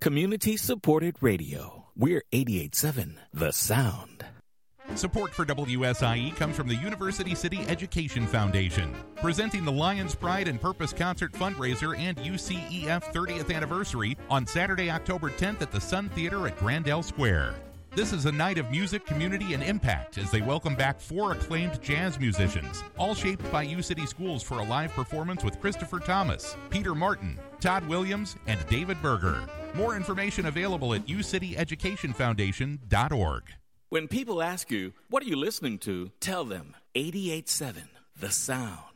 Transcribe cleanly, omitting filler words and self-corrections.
Community-supported radio. We're 88.7 The Sound. Support for WSIE comes from the University City Education Foundation, presenting the Lions Pride and Purpose Concert fundraiser and UCEF 30th anniversary on Saturday, October 10th at the Sun Theater at Grandel Square. This is a night of music, community, and impact as they welcome back 4 acclaimed jazz musicians, all shaped by UCity Schools for a live performance with Christopher Thomas, Peter Martin, Todd Williams, and David Berger. More information available at ucityeducationfoundation.org. When people ask you, what are you listening to? Tell them 88.7 The Sound.